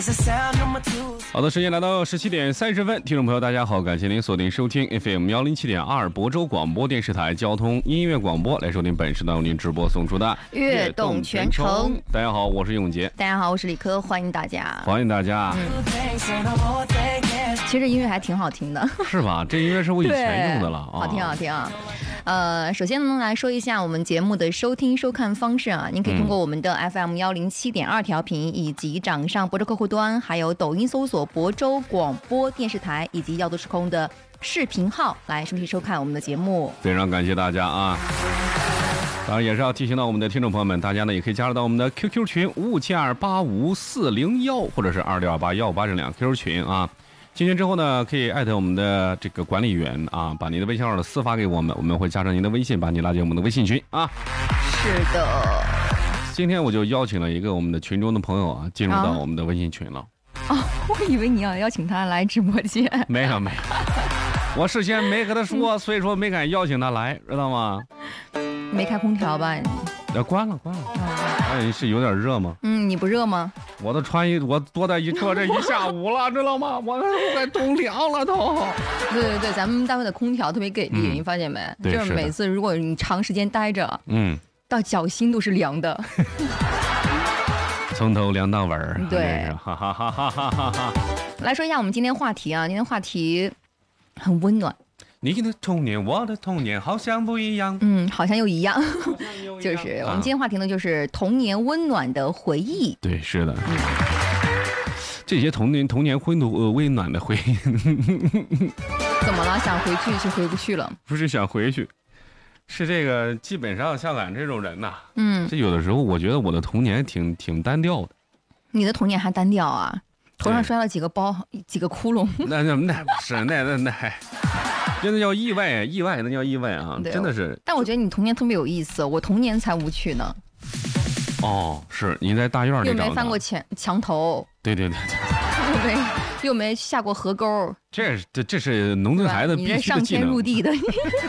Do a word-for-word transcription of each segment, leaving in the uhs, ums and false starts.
好的，时间来到十七点三十分，听众朋友大家好，感谢您锁定收听 F M 幺零七点二亳州广播电视台交通音乐广播，来收听本时段为您直播送出的悦动全程。 大家好，我是永杰。 大家好，我是李科，欢迎大家。 欢迎大家。 嗯、其实这音乐还挺好听的， 是吧？这音乐是我以前用的了啊， 好听好听啊。呃，首先呢，来说一下我们节目的收听收看方式啊，您可以通过我们的 F M 幺零七点二调频，以及掌上亳州客户端，还有抖音搜索亳州广播电视台，以及耀都时空的视频号来收听收看我们的节目。 非常感谢大家啊！当然也是要提醒到我们的听众朋友们，大家呢也可以加入到我们的 Q Q 群五五七二八五四零幺，或者是二六二八幺八这两 Q Q 群啊。进群之后呢，可以艾特我们的这个管理员啊，把您的微信号的私发给我们，我们会加上您的微信，把你拉进我们的微信群啊。 是的。 今天我就邀请了一个我们的群中的朋友啊，进入到我们的微信群了。 哦，我以为你要邀请他来直播间。 没有没有，我事先没跟他说，所以说没敢邀请他来，知道吗？ 没开空调吧？ 呃，关了关了。哎，是有点热吗？ 嗯，你不热吗？ 我都穿一，我坐在一坐这一下午了，知道吗？我我快冻凉了都。 对对对，咱们单位的空调特别给力，嗯、你发现没？就是每次如果你长时间待着，嗯，到脚心都是凉的。 从头凉到尾儿。 对， 哈哈哈哈哈哈哈。 来说一下我们今天话题啊，今天话题很温暖。 你的童年，我的童年，好像不一样。 嗯，好像又一样。就是我们今天话题呢，就是童年温暖的回忆。 对，是的。嗯、这些童年童年温暖呃温暖的回忆。 怎么了？想回去却回不去了？ 不是想回去，是这个基本上像俺这种人呐、啊，嗯，这有的时候我觉得我的童年挺挺单调的。 你的童年还单调啊？头上摔了几个包，几个窟窿。 那那那不是那那那还。真的叫意外，意外，那叫意外啊！真的是。 但我觉得你童年特别有意思，我童年才无趣呢。 哦，是你在大院里又没翻过墙墙头。 对对对对。 又没又没下过河沟。 这这这是农村孩子必须的技能。 你这上天入地的。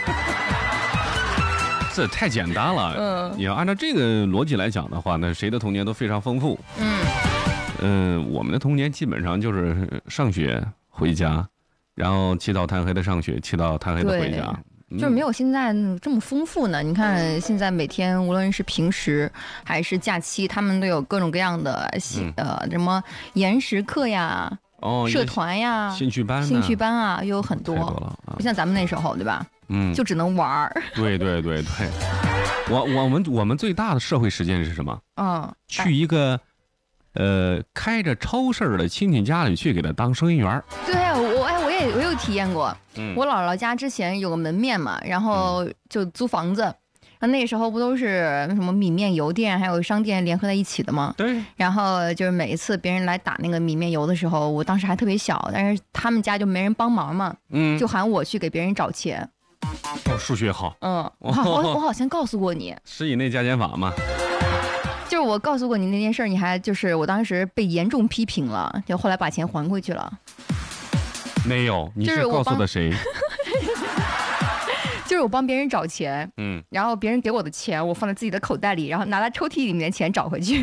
这太简单了。嗯。你要按照这个逻辑来讲的话，那谁的童年都非常丰富。嗯。嗯、呃，我们的童年基本上就是上学回家。然后起早贪黑的上学，起早贪黑的回家， 就是没有现在这么丰富呢。你看现在每天无论是平时还是假期，他们都有各种各样的呃什么延时课呀、哦社团呀、 兴趣班、 兴趣班啊，又有很多， 啊、 不像咱们那时候对吧？嗯，就只能玩儿。 对对对对，我我们我们最大的社会实践是什么？嗯，去一个。呃，开着超市的亲戚家里去给他当收银员。 对，我哎，我也我有体验过。嗯，我姥姥家之前有个门面嘛，然后就租房子。嗯、那时候不都是什么米面油店还有商店联合在一起的吗？ 对。 然后就是每一次别人来打那个米面油的时候，我当时还特别小，但是他们家就没人帮忙嘛，嗯，就喊我去给别人找钱。 哦，数学好。 嗯，我我我好像告诉过你。 十以内加减法嘛。 就是我告诉过你那件事儿，你还就是我当时被严重批评了，就后来把钱还回去了。 没有，你是告诉的谁？ 就是我帮别人找钱，嗯，然后别人给我的钱，我放在自己的口袋里，然后拿在抽屉里面的钱找回去。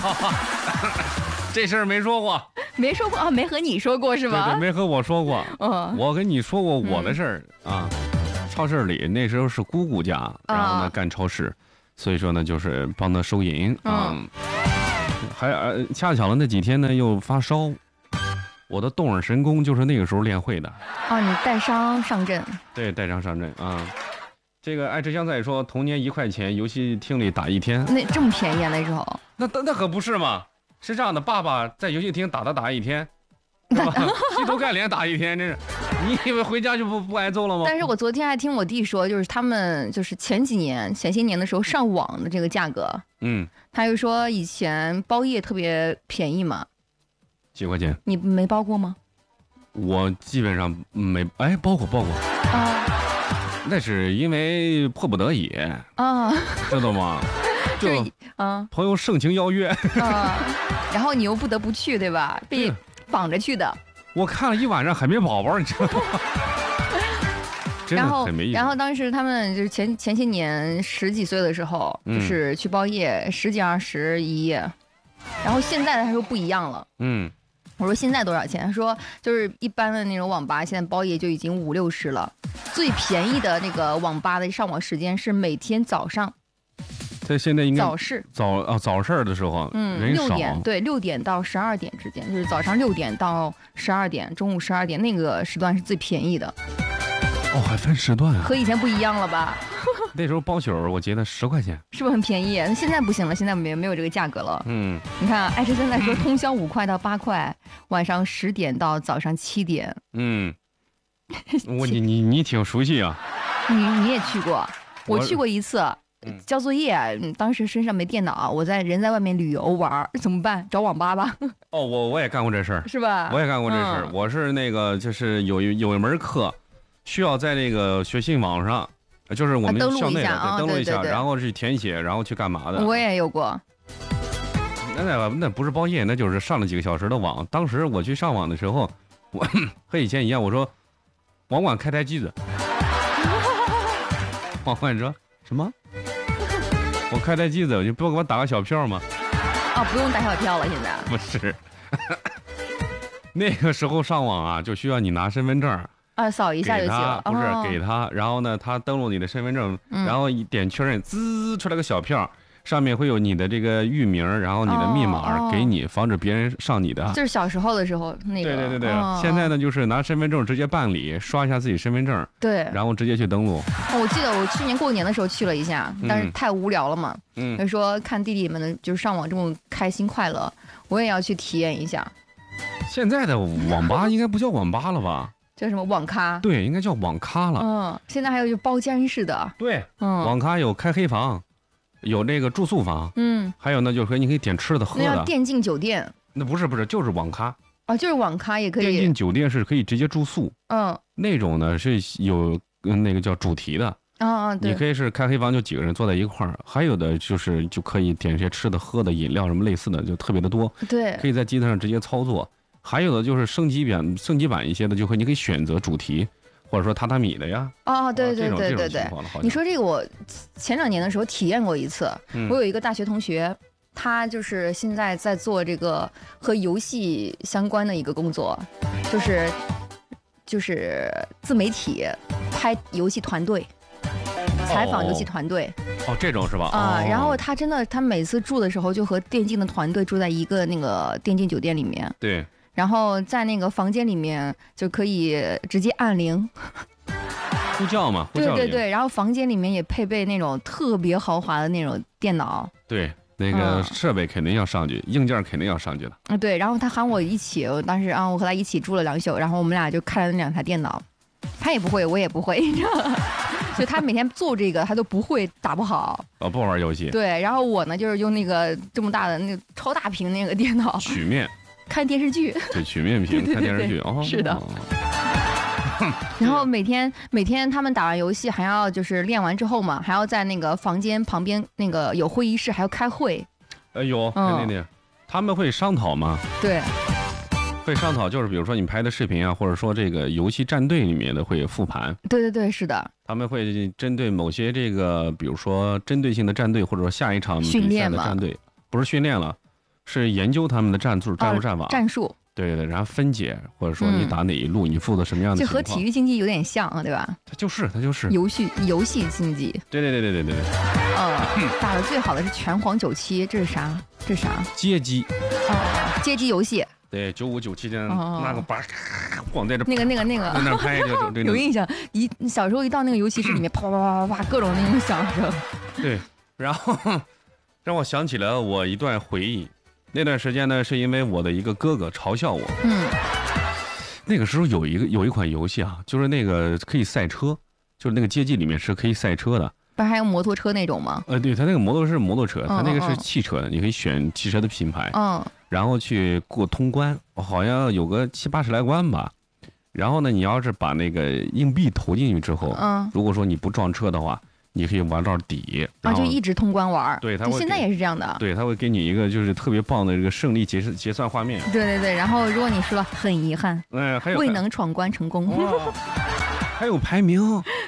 这事儿没说过， 没说过啊，没和你说过是吧？ 对对，没和我说过。嗯，我跟你说过我的事儿、嗯、啊。超市里那时候是姑姑家，然后呢、啊、干超市。所以说呢，就是帮他收银啊、嗯，还呃恰巧了那几天呢又发烧，我的动耳神功就是那个时候练会的。 哦，你带伤上阵？ 对，带伤上阵啊。这个爱吃香菜说，童年一块钱，游戏厅里打一天， 那这么便宜啊那时候？ 那那可不是嘛，是这样的，爸爸在游戏厅打他打一天。劈头盖脸打一天，这是你以为回家就不不挨揍了吗？ 但是我昨天还听我弟说，就是他们就是前几年前些年的时候上网的这个价格，嗯，他就说以前包夜特别便宜嘛， 几块钱？ 你没包过吗？ 我基本上没，哎，包过包过啊，那是因为迫不得已啊，知道吗？就啊，朋友盛情邀约啊，然后你又不得不去，对吧？被绑着去的。 我看了一晚上海绵宝宝，你知道吗？真的很没意思。 然后，然后当时他们就是前前些年十几岁的时候，嗯、就是去包夜十几二十一夜，然后现在他说不一样了。嗯， 我说现在多少钱？他说就是一般的那种网吧，现在包夜就已经五六十了。最便宜的那个网吧的上网时间是每天早上。 在现在应该早市早啊早市的时候， 嗯， 人少。 六点对六点到十二点之间，就是早上六点到十二点，中午十二点那个时段是最便宜的。 哦，还分时段啊？ 和以前不一样了吧？ 那时候包宿我记得十块钱， 是不是很便宜？那现在不行了，现在没没有这个价格了。 嗯， 你看，爱吃现在说通宵五块到八块，晚上十点到早上七点。 嗯，我你你你挺熟悉啊。 你你也去过，我去过一次。交作业，当时身上没电脑，我在人在外面旅游玩，怎么办？找网吧吧。 哦，我我也干过这事儿， 是吧？ 我也干过这事儿、嗯。我是那个就是有一有一门课，需要在那个学信网上，就是我们校内的、 啊、 登录一下， 对对对对， 然后去填写，然后去干嘛的。 我也有过。 那那那不是包夜，那就是上了几个小时的网。当时我去上网的时候，我和以前一样，我说网管开台机子，网管说什么？我开台机子，你不给我打个小票吗？ 哦，不用打小票了，现在不是。那个时候上网啊，就需要你拿身份证啊，扫一下就行了。 不是、 哦、 给他，然后呢，他登录你的身份证， 嗯、 然后一点确认，滋出来个小票，上面会有你的这个域名，然后你的密码、哦、给你，防止别人上你的。 就是小时候的时候那个。 对对对对、 哦。 现在呢，就是拿身份证直接办理，刷一下自己身份证， 对， 然后直接去登录。 哦，我记得我去年过年的时候去了一下，但是太无聊了嘛。嗯。就说看弟弟们的，就是上网这么开心快乐，我也要去体验一下。 现在的网吧应该不叫网吧了吧？ 叫什么网咖？ 对，应该叫网咖了。 嗯，现在还有就包间式的。 对， 嗯， 网咖有开黑房，有那个住宿房， 嗯， 还有呢，就是说你可以点吃的喝的。 那叫电竞酒店。 那不是不是，就是网咖。 哦，就是网咖也可以。 电竞酒店是可以直接住宿。 嗯， 那种呢是有那个叫主题的。 啊啊，对。 你可以是开黑房，就几个人坐在一块儿；还有的就是就可以点些吃的、喝的、饮料什么类似的，就特别的多。 对， 可以在机子上直接操作。还有的就是升级版、升级版一些的，就会你可以选择主题，或者说榻榻米的呀。 哦，对对对对对。你说这个，我前两年的时候体验过一次。嗯、我有一个大学同学，他就是现在在做这个和游戏相关的一个工作，就是就是自媒体拍游戏团队。采访游戏团队哦，这种是吧？ 啊、 哦， 然后他真的，他每次住的时候就和电竞的团队住在一个那个电竞酒店里面。 对。 然后在那个房间里面就可以直接按铃， 呼叫嘛，呼叫。 对对对，然后房间里面也配备那种特别豪华的那种电脑。 对，那个设备肯定要上去，嗯、硬件肯定要上去了。 啊，对，然后他喊我一起，我当时啊，我和他一起住了两宿，然后我们俩就开了那两台电脑，他也不会，我也不会，你知道吗？就他每天做这个，他都不会，打不好。 哦，不玩游戏。 对，然后我呢，就是用那个这么大的那个超大屏那个电脑。 曲面。 看电视剧。 对，曲面屏看电视剧。哦， 是的。然后每天每天他们打完游戏，还要就是练完之后嘛，还要在那个房间旁边那个有会议室，还要开会。 呃，有肯定的，他们会商讨吗？ 对。 会商讨，就是比如说你拍的视频啊，或者说这个游戏战队里面的会复盘。 对对对，是的。 他们会针对某些这个，比如说针对性的战队，或者说下一场比赛的战队，不是训练了，是研究他们的战术、战术、战法、 战术。 对对对，然后分解，或者说你打哪一路，嗯、你负责什么样的情况， 就和体育竞技有点像，对吧？ 它就是它就是游戏游戏竞技。 对对对对对对对。 呃，打的最好的是拳皇九七，这是啥？这是啥？ 街机。 哦，街机游戏。 对，九五九七这样那个把晃在这， 那个那个那个， 在那拍就就有印象。一小时候一到那个游戏室里面，啪啪啪啪啪，各种那种响声。 对，然后让我想起了我一段回忆。那段时间呢，是因为我的一个哥哥嘲笑我。 嗯。 那个时候有一个有一款游戏啊，就是那个可以赛车，就是那个街机里面是可以赛车的。 不是还有摩托车那种吗？ 呃，对，它那个摩托是摩托车，它那个是汽车的，你可以选汽车的品牌。 嗯。 然后去过通关，好像有个七八十来关吧。然后呢，你要是把那个硬币投进去之后， 嗯， 如果说你不撞车的话，你可以玩到底。 啊，就一直通关玩。 对，他会现在也是这样的。 对，他会给你一个就是特别棒的这个胜利结结算画面。 对对对，然后如果你输了，很遗憾， 哎，还有未能闯关成功。 哦、还有排名，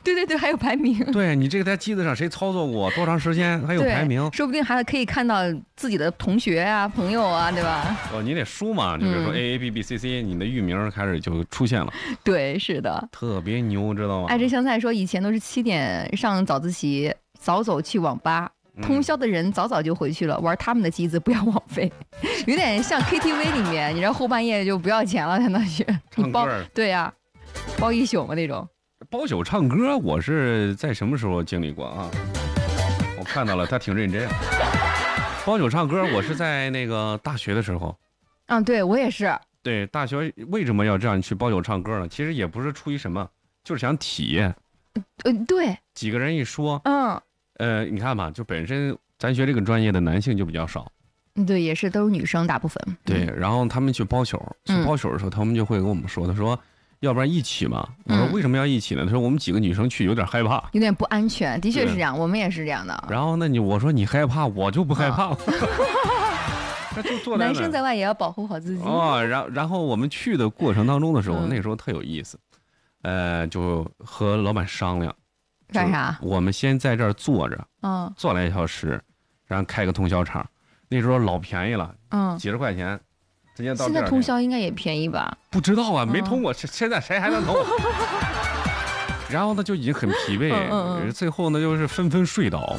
对对对，还有排名。 对你这个在机子上谁操作过多长时间，还有排名， 说不定还可以看到自己的同学啊、朋友啊，对吧？ 哦，你得输嘛，就比如说 A A B B C C，、嗯、你的域名开始就出现了。 对，是的， 特别牛，知道吗？ 爱吃香菜说以前都是七点上早自习，早走去网吧。通宵的人早早就回去了，玩他们的机子，不要枉费，有点像 K T V 里面，你知道后半夜就不要钱了，相当于你包对呀、啊，包一宿嘛那种。 包宿唱歌，我是在什么时候经历过啊？我看到了，他挺认真。包宿唱歌，我是在那个大学的时候。 嗯，对我也是。 对，大学为什么要这样去包宿唱歌呢？其实也不是出于什么，就是想体验。 呃，对。 几个人一说， 嗯。 呃，你看吧，就本身咱学这个专业的男性就比较少， 对，也是都是女生大部分。 对，然后他们去包宿，去包宿的时候，嗯、他们就会跟我们说，他说，要不然一起嘛。我说为什么要一起呢？他说我们几个女生去有点害怕， 有点不安全。的确是这样，我们也是这样的。 然后呢，你我说你害怕，我就不害怕。那就坐在男生在外也要保护好自己。 哦，然后然后我们去的过程当中的时候，嗯、那时候特有意思，呃，就和老板商量。 干啥？ 我们先在这儿坐着， 嗯， 坐俩小时，然后开个通宵场，那时候老便宜了， 嗯， 几十块钱，直接到。 现在通宵应该也便宜吧？ 不知道啊，没通过，嗯、现在谁还能通？然后呢，就已经很疲惫， 嗯嗯嗯最后呢，就是纷纷睡倒。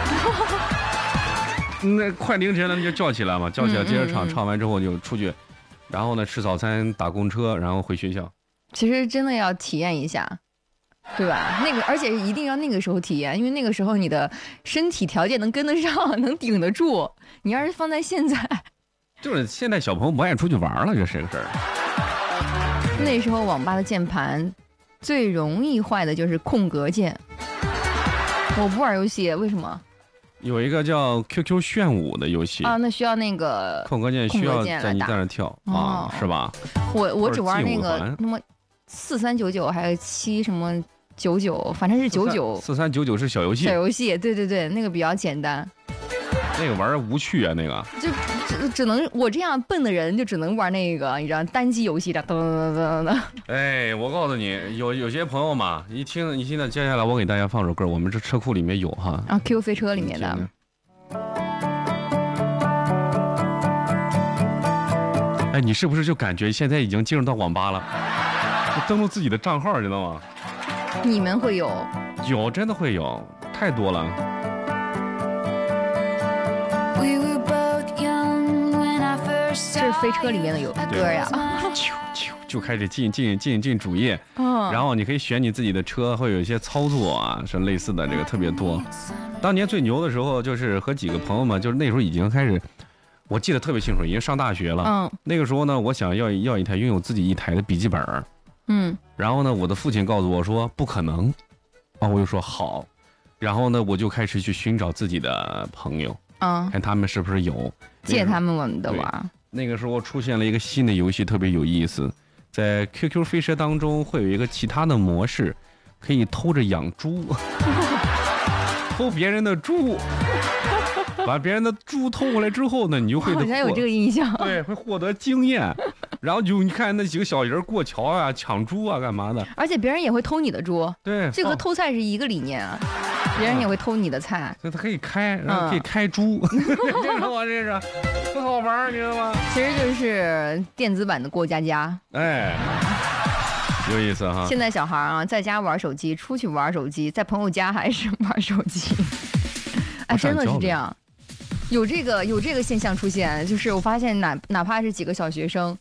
那快凌晨了，就叫起来嘛，叫起来接着唱，嗯嗯嗯唱完之后就出去，然后呢吃早餐，打公车，然后回学校。 其实真的要体验一下。对吧？那个，而且一定要那个时候体验，因为那个时候你的身体条件能跟得上，能顶得住。你要是放在现在， 就是现在小朋友不爱出去玩了，这是个事儿。 那时候网吧的键盘最容易坏的就是空格键。我不玩游戏，为什么？ 有一个叫 Q Q 炫舞的游戏啊，那需要那个空格键，需要在你在那跳啊、哦，是吧？ 我我只玩那个那么四三九九还有七什么。九九，反正是九九， 四三九九是小游戏， 小游戏，对对对，那个比较简单， 那个玩儿无趣啊，那个就只只能我这样笨的人就只能玩那个，你知道单机游戏的，噔噔噔噔噔。 哎，我告诉你，有有些朋友嘛，一听，你现在接下来我给大家放首歌，我们这车库里面有哈， 啊 ，Q 飞车里面的。 哎，你是不是就感觉现在已经进入到网吧了？登录自己的账号，知道吗？ 你们会有？ 有，真的会有，太多了。 这是飞车里面的有歌呀， 啾啾就开始进进进进主页， 哦， 然后你可以选你自己的车，会有一些操作啊，是类似的，这个特别多。当年最牛的时候，就是和几个朋友们，就是那时候已经开始，我记得特别清楚，已经上大学了。 嗯， 那个时候呢，我想要要一台拥有自己一台的笔记本。 嗯， 然后呢，我的父亲告诉我说不可能，啊，我就说好，然后呢，我就开始去寻找自己的朋友， 嗯， 看他们是不是有借他们我们的玩。 那个时候出现了一个新的游戏，特别有意思，在 Q Q 飞车当中会有一个其他的模式，可以偷着养猪，偷别人的猪。把别人的猪偷过来之后呢，你就会好像有这个印象， 对，会获得经验。然后就你看那几个小人过桥啊、抢猪啊、干嘛的， 而且别人也会偷你的猪， 对， 这和偷菜是一个理念啊。别人也会偷你的菜， 所以他可以开，然后可以开猪，这知道吗？这是很好玩，你知道吗？ 其实就是电子版的过家家， 哎，有意思哈。 现在小孩啊，在家玩手机，出去玩手机，在朋友家还是玩手机，哎，真的是这样。有这个有这个现象出现，就是我发现哪哪怕是几个小学生，